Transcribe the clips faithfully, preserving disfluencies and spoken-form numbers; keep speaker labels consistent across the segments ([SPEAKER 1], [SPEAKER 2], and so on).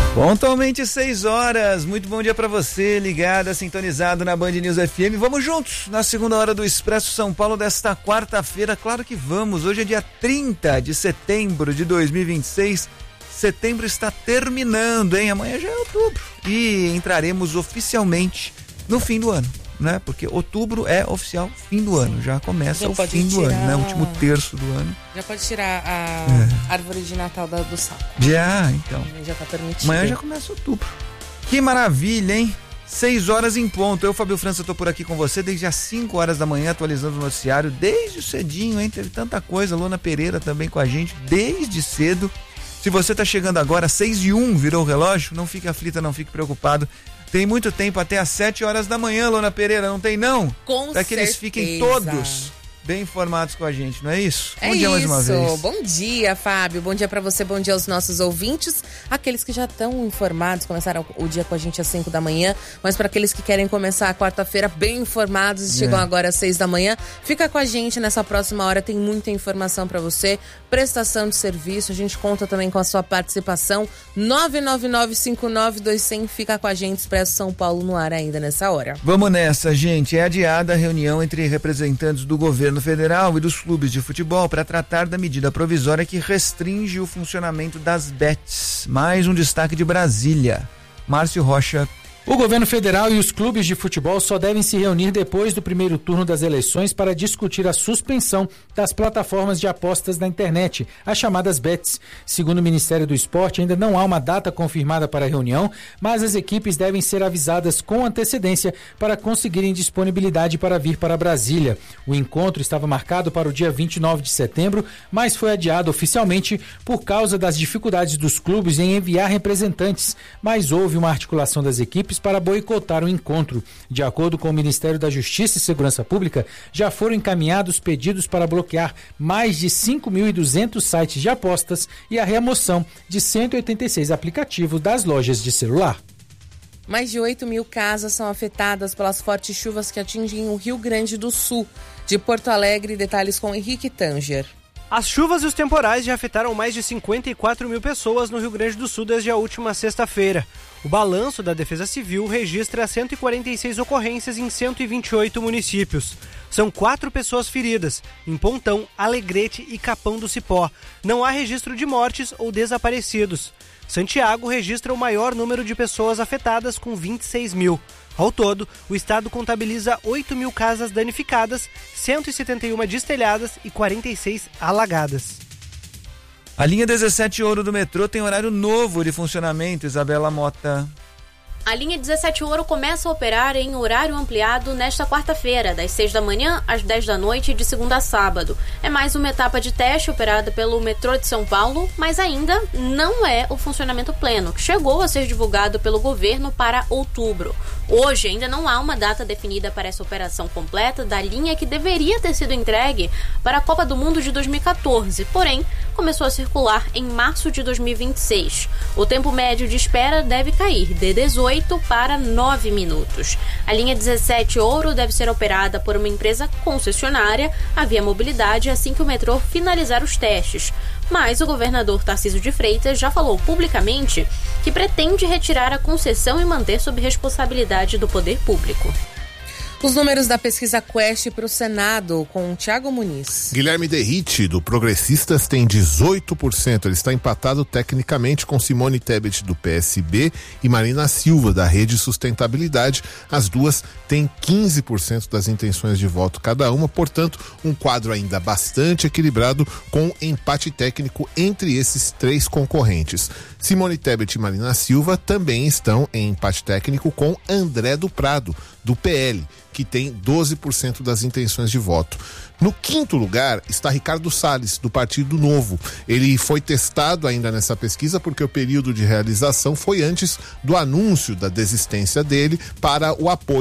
[SPEAKER 1] Pontualmente seis horas, muito bom dia para você, ligado, sintonizado na Band News F M. Vamos juntos na segunda hora do Expresso São Paulo desta quarta-feira. Claro que vamos, hoje é dia trinta de setembro de dois mil e vinte e seis. Setembro está terminando, hein? Amanhã já é outubro e entraremos oficialmente no fim do ano, né? Porque outubro é oficial fim do ano, já começa já o fim tirar... do ano, né? O último terço do ano.
[SPEAKER 2] Já pode tirar a é. árvore de Natal da, do saco.
[SPEAKER 1] Já, então.
[SPEAKER 2] Já tá permitido.
[SPEAKER 1] Amanhã já começa outubro. Que maravilha, hein? Seis horas em ponto. Eu, Fábio França, tô por aqui com você desde as cinco horas da manhã, atualizando o noticiário, desde cedinho, hein? Teve tanta coisa. Lona Pereira também com a gente, desde cedo. Se você tá chegando agora, seis e um, virou o relógio, não fique aflita, não fique preocupado. Tem muito tempo até às sete horas da manhã, Lona Pereira, não tem não?
[SPEAKER 2] Com
[SPEAKER 1] Para que eles fiquem todos bem informados com a gente, não é isso?
[SPEAKER 2] É
[SPEAKER 1] bom dia
[SPEAKER 2] isso.
[SPEAKER 1] mais uma vez.
[SPEAKER 2] Bom dia, Fábio. Bom dia pra você, bom dia aos nossos ouvintes. Aqueles que já estão informados, começaram o dia com a gente às cinco da manhã, mas para aqueles que querem começar a quarta-feira bem informados e é. chegam agora às seis da manhã, fica com a gente nessa próxima hora, tem muita informação pra você, prestação de serviço, a gente conta também com a sua participação. Nove nove nove cinco nove dois zero zero, fica com a gente, Expresso São Paulo no ar ainda nessa hora.
[SPEAKER 1] Vamos nessa, gente. É adiada a reunião entre representantes do governo federal e dos clubes de futebol para tratar da medida provisória que restringe o funcionamento das bets. Mais um destaque de Brasília. Márcio Rocha.
[SPEAKER 3] O governo federal e os clubes de futebol só devem se reunir depois do primeiro turno das eleições para discutir a suspensão das plataformas de apostas na internet, as chamadas bets. Segundo o Ministério do Esporte, ainda não há uma data confirmada para a reunião, mas as equipes devem ser avisadas com antecedência para conseguirem disponibilidade para vir para Brasília. O encontro estava marcado para o dia vinte e nove de setembro, mas foi adiado oficialmente por causa das dificuldades dos clubes em enviar representantes, mas houve uma articulação das equipes para boicotar o encontro. De acordo com o Ministério da Justiça e Segurança Pública, já foram encaminhados pedidos para bloquear mais de cinco mil e duzentos sites de apostas e a remoção de cento e oitenta e seis aplicativos das lojas de celular.
[SPEAKER 2] Mais de oito mil casas são afetadas pelas fortes chuvas que atingem o Rio Grande do Sul. De Porto Alegre, detalhes com Henrique Tanger.
[SPEAKER 4] As chuvas e os temporais já afetaram mais de cinquenta e quatro mil pessoas no Rio Grande do Sul desde a última sexta-feira. O balanço da Defesa Civil registra cento e quarenta e seis ocorrências em cento e vinte e oito municípios. São quatro pessoas feridas, em Pontão, Alegrete e Capão do Cipó. Não há registro de mortes ou desaparecidos. Santiago registra o maior número de pessoas afetadas, com vinte e seis mil. Ao todo, o estado contabiliza oito mil casas danificadas, cento e setenta e uma destelhadas e quarenta e seis alagadas.
[SPEAKER 1] A linha dezessete Ouro do metrô tem horário novo de funcionamento, Isabela Mota.
[SPEAKER 5] A linha dezessete Ouro começa a operar em horário ampliado nesta quarta-feira, das seis da manhã às dez da noite, de segunda a sábado. É mais uma etapa de teste operada pelo metrô de São Paulo, mas ainda não é o funcionamento pleno, que chegou a ser divulgado pelo governo para outubro. Hoje ainda não há uma data definida para essa operação completa da linha, que deveria ter sido entregue para a Copa do Mundo de dois mil e catorze, porém começou a circular em março de dois mil e vinte e seis. O tempo médio de espera deve cair de dezoito para nove minutos. A linha dezessete Ouro deve ser operada por uma empresa concessionária, a Via Mobilidade, assim que o metrô finalizar os testes. Mas o governador Tarcísio de Freitas já falou publicamente que pretende retirar a concessão e manter sob responsabilidade do poder público.
[SPEAKER 2] Os números da pesquisa Quest para o Senado, com Thiago Muniz.
[SPEAKER 6] Guilherme Derrite, do Progressistas, tem dezoito por cento. Ele está empatado tecnicamente com Simone Tebet, do P S B, e Marina Silva, da Rede Sustentabilidade. As duas têm quinze por cento das intenções de voto cada uma, portanto, um quadro ainda bastante equilibrado, com empate técnico entre esses três concorrentes. Simone Tebet e Marina Silva também estão em empate técnico com André do Prado, do P L, que tem doze por cento das intenções de voto. No quinto lugar está Ricardo Salles, do Partido Novo. Ele foi testado ainda nessa pesquisa porque o período de realização foi antes do anúncio da desistência dele para o apoio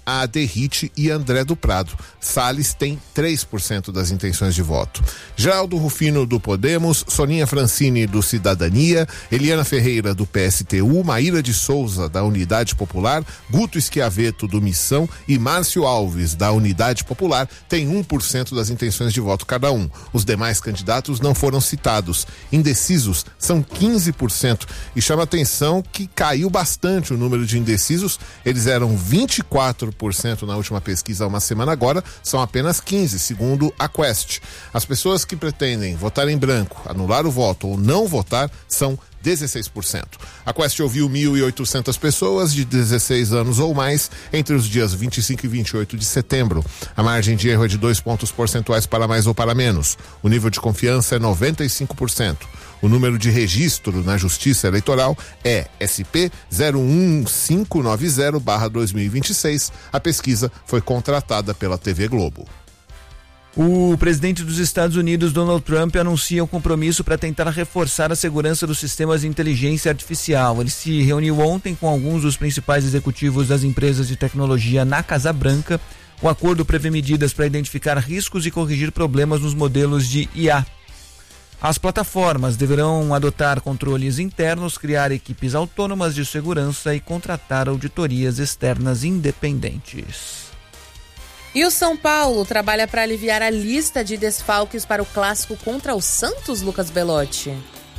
[SPEAKER 6] a Derrite e André do Prado. Salles tem três por cento das intenções de voto. Geraldo Rufino, do Podemos, Soninha Francini, do Cidadania, Eliana Ferreira, do P S T U, Maíra de Souza, da Unidade Popular, Guto Schiavetto, do Missão e Márcio Alves, da Unidade Popular, tem um por cento das intenções de voto cada um. Os demais candidatos não foram citados. Indecisos são quinze por cento e chama atenção que caiu bastante o número de indecisos. Eles eram vinte e quatro por cento na última pesquisa há uma semana, agora são apenas quinze, segundo a Quest. As pessoas que pretendem votar em branco, anular o voto ou não votar são dezesseis por cento. A Quest ouviu mil e oitocentas pessoas de dezesseis anos ou mais entre os dias vinte e cinco e vinte e oito de setembro. A margem de erro é de dois pontos percentuais para mais ou para menos. O nível de confiança é noventa e cinco por cento. O número de registro na Justiça Eleitoral é S P zero um cinco nove zero barra dois mil e vinte e seis. A pesquisa foi contratada pela T V Globo.
[SPEAKER 1] O presidente dos Estados Unidos, Donald Trump, anuncia um compromisso para tentar reforçar a segurança dos sistemas de inteligência artificial. Ele se reuniu ontem com alguns dos principais executivos das empresas de tecnologia na Casa Branca. O acordo prevê medidas para identificar riscos e corrigir problemas nos modelos de I A. As plataformas deverão adotar controles internos, criar equipes autônomas de segurança e contratar auditorias externas independentes.
[SPEAKER 2] E o São Paulo trabalha para aliviar a lista de desfalques para o clássico contra o Santos, Lucas Belotti.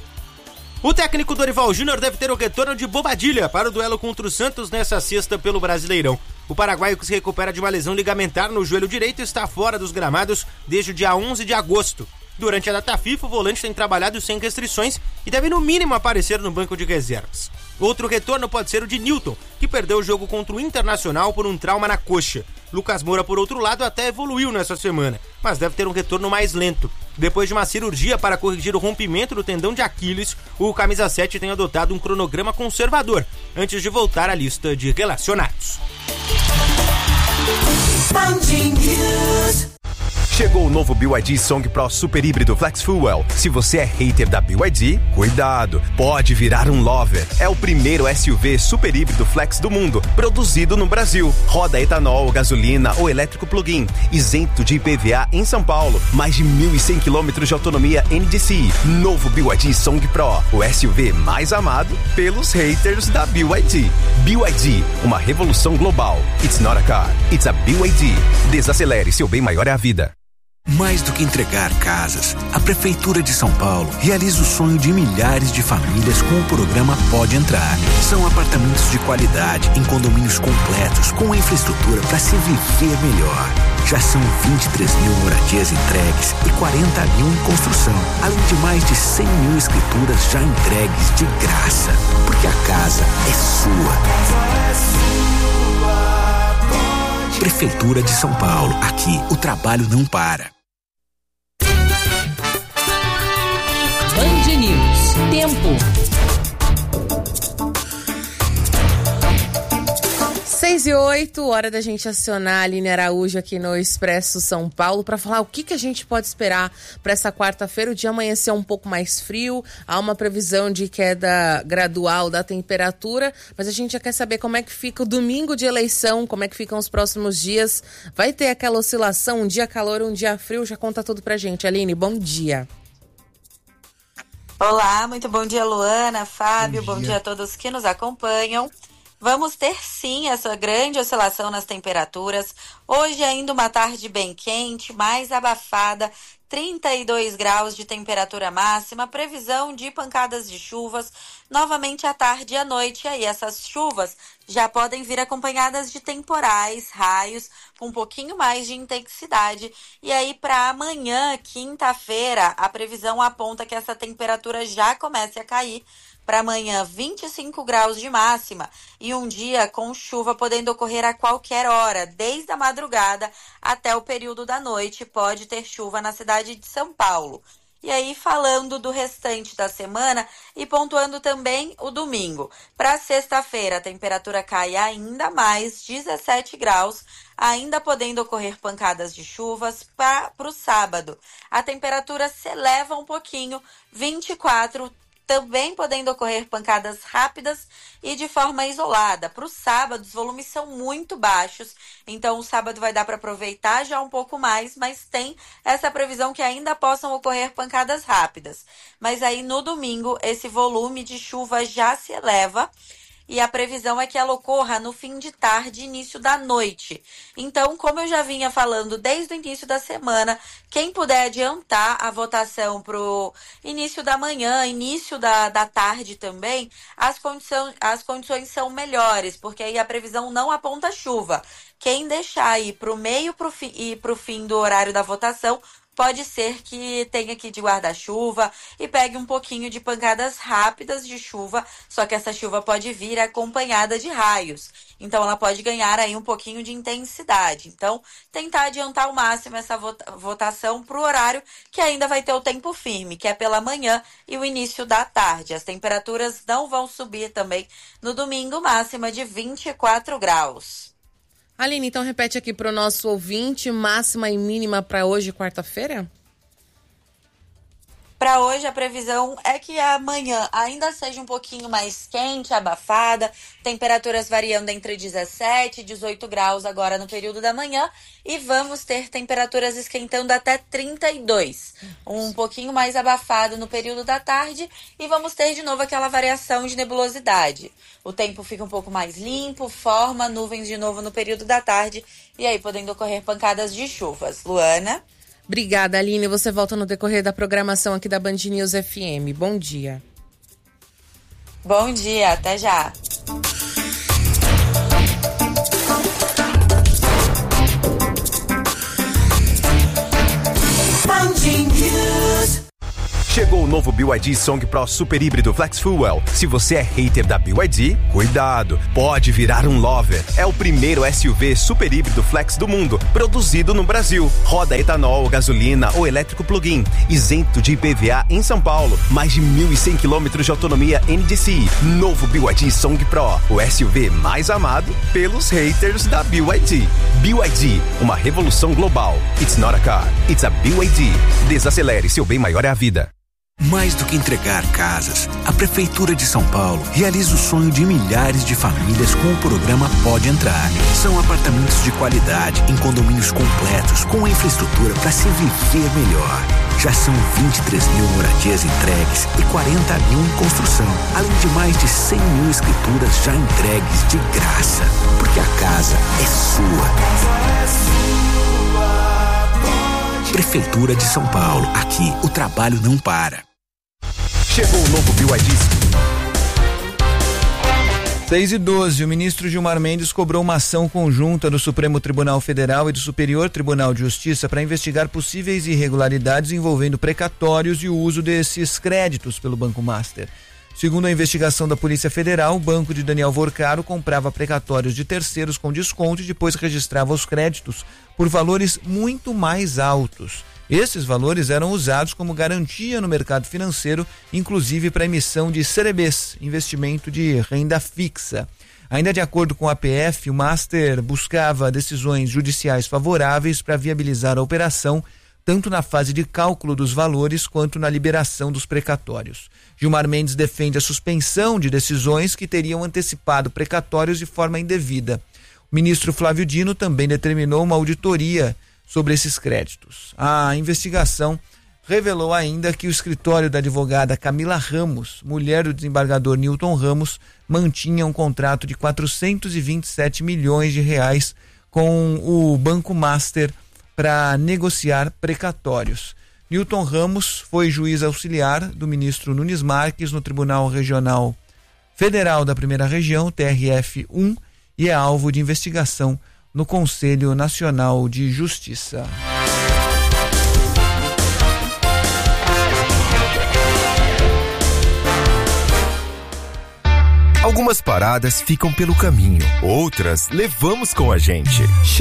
[SPEAKER 7] O técnico Dorival Júnior deve ter o retorno de Bobadilha para o duelo contra o Santos nessa sexta pelo Brasileirão. O paraguaio, que se recupera de uma lesão ligamentar no joelho direito, está fora dos gramados desde o dia onze de agosto. Durante a data FIFA, o volante tem trabalhado sem restrições e deve no mínimo aparecer no banco de reservas. Outro retorno pode ser o de Newton, que perdeu o jogo contra o Internacional por um trauma na coxa. Lucas Moura, por outro lado, até evoluiu nessa semana, mas deve ter um retorno mais lento. Depois de uma cirurgia para corrigir o rompimento do tendão de Aquiles, o camisa sete tem adotado um cronograma conservador, antes de voltar à lista de relacionados.
[SPEAKER 8] Chegou o novo B Y D Song Pro Super Híbrido Flex Fuel. Se você é hater da B Y D, cuidado, pode virar um lover. É o primeiro S U V super híbrido flex do mundo, produzido no Brasil. Roda etanol, gasolina ou elétrico plug-in, isento de I P V A em São Paulo. Mais de mil e cem quilômetros de autonomia N D C I. Novo B Y D Song Pro, o S U V mais amado pelos haters da B Y D. B Y D, uma revolução global. It's not a car, it's a B Y D. Desacelere, seu bem maior é a vida.
[SPEAKER 9] Mais do que entregar casas, a Prefeitura de São Paulo realiza o sonho de milhares de famílias com o programa Pode Entrar. São apartamentos de qualidade em condomínios completos com infraestrutura para se viver melhor. Já são vinte e três mil moradias entregues e quarenta mil em construção, além de mais de cem mil escrituras já entregues de graça. Porque a casa é sua. Prefeitura de São Paulo. Aqui o trabalho não para.
[SPEAKER 2] Band News. Tempo. seis e oito, hora da gente acionar a Aline Araújo aqui no Expresso São Paulo para falar o que, que a gente pode esperar para essa quarta-feira. O dia amanheceu um pouco mais frio, há uma previsão de queda gradual da temperatura, mas a gente já quer saber como é que fica o domingo de eleição, como é que ficam os próximos dias. Vai ter aquela oscilação, um dia calor, um dia frio? Já conta tudo pra gente. Aline, bom dia.
[SPEAKER 10] Olá, muito bom dia, Luana, Fábio, bom dia, bom dia a todos que nos acompanham. Vamos ter sim essa grande oscilação nas temperaturas. Hoje ainda uma tarde bem quente, mais abafada, trinta e dois graus de temperatura máxima, previsão de pancadas de chuvas novamente à tarde e à noite. E aí essas chuvas já podem vir acompanhadas de temporais, raios, com um pouquinho mais de intensidade. E aí para amanhã, quinta-feira, a previsão aponta que essa temperatura já comece a cair. Para amanhã, vinte e cinco graus de máxima e um dia com chuva podendo ocorrer a qualquer hora, desde a madrugada até o período da noite, pode ter chuva na cidade de São Paulo. E aí, falando do restante da semana e pontuando também o domingo. Para sexta-feira, a temperatura cai ainda mais, dezessete graus, ainda podendo ocorrer pancadas de chuvas. Para o sábado, a temperatura se eleva um pouquinho, vinte e quatro também podendo ocorrer pancadas rápidas e de forma isolada. Para o sábado, os volumes são muito baixos, então o sábado vai dar para aproveitar já um pouco mais, mas tem essa previsão que ainda possam ocorrer pancadas rápidas. Mas aí no domingo, esse volume de chuva já se eleva, e a previsão é que ela ocorra no fim de tarde e início da noite. Então, como eu já vinha falando desde o início da semana, quem puder adiantar a votação para o início da manhã, início da, da tarde também, as, condição, as condições são melhores, porque aí a previsão não aponta chuva. Quem deixar aí para o meio pro fi, e para o fim do horário da votação, pode ser que tenha que ir de guarda-chuva e pegue um pouquinho de pancadas rápidas de chuva, só que essa chuva pode vir acompanhada de raios. Então, ela pode ganhar aí um pouquinho de intensidade. Então, tentar adiantar ao máximo essa vota- votação para o horário que ainda vai ter o tempo firme, que é pela manhã e o início da tarde. As temperaturas não vão subir também no domingo, máxima de vinte e quatro graus.
[SPEAKER 2] Aline, então repete aqui para o nosso ouvinte, máxima e mínima para hoje, quarta-feira?
[SPEAKER 10] Para hoje, a previsão é que amanhã ainda seja um pouquinho mais quente, abafada, temperaturas variando entre dezessete e dezoito graus agora no período da manhã, e vamos ter temperaturas esquentando até trinta e dois, um pouquinho mais abafado no período da tarde, e vamos ter de novo aquela variação de nebulosidade. O tempo fica um pouco mais limpo, forma nuvens de novo no período da tarde, e aí podendo ocorrer pancadas de chuvas. Luana?
[SPEAKER 2] Obrigada, Aline. Você volta no decorrer da programação aqui da Band News F M. Bom dia.
[SPEAKER 10] Bom dia, até já.
[SPEAKER 8] Chegou o novo B Y D Song Pro Super Híbrido Flex Fuel. Se você é hater da B Y D, cuidado, pode virar um lover. É o primeiro S U V super híbrido flex do mundo, produzido no Brasil. Roda etanol, gasolina ou elétrico plug-in, isento de I P V A em São Paulo. Mais de mil e cem quilômetros de autonomia N D C I. Novo B Y D Song Pro, o S U V mais amado pelos haters da B Y D. B Y D, uma revolução global. It's not a car, it's a B Y D. Desacelere, seu bem maior é a vida.
[SPEAKER 9] Mais do que entregar casas, a Prefeitura de São Paulo realiza o sonho de milhares de famílias com o programa Pode Entrar. São apartamentos de qualidade em condomínios completos com infraestrutura para se viver melhor. Já são vinte e três mil moradias entregues e quarenta mil em construção, além de mais de cem mil escrituras já entregues de graça. Porque a casa é sua. Prefeitura de São Paulo. Aqui o trabalho não para.
[SPEAKER 8] Chegou o novo B Y D.
[SPEAKER 1] seis e doze, o ministro Gilmar Mendes cobrou uma ação conjunta do Supremo Tribunal Federal e do Superior Tribunal de Justiça para investigar possíveis irregularidades envolvendo precatórios e o uso desses créditos pelo Banco Master. Segundo a investigação da Polícia Federal, o banco de Daniel Vorcaro comprava precatórios de terceiros com desconto e depois registrava os créditos por valores muito mais altos. Esses valores eram usados como garantia no mercado financeiro, inclusive para emissão de C D Bs, investimento de renda fixa. Ainda de acordo com a P F, o Master buscava decisões judiciais favoráveis para viabilizar a operação, tanto na fase de cálculo dos valores quanto na liberação dos precatórios. Gilmar Mendes defende a suspensão de decisões que teriam antecipado precatórios de forma indevida. O ministro Flávio Dino também determinou uma auditoria sobre esses créditos. A investigação revelou ainda que o escritório da advogada Camila Ramos, mulher do desembargador Newton Ramos, mantinha um contrato de quatrocentos e vinte e sete milhões de reais com o Banco Master para negociar precatórios. Newton Ramos foi juiz auxiliar do ministro Nunes Marques no Tribunal Regional Federal da Primeira Região, T R F um, e é alvo de investigação no Conselho Nacional de Justiça.
[SPEAKER 8] Algumas paradas ficam pelo caminho, outras levamos com a gente.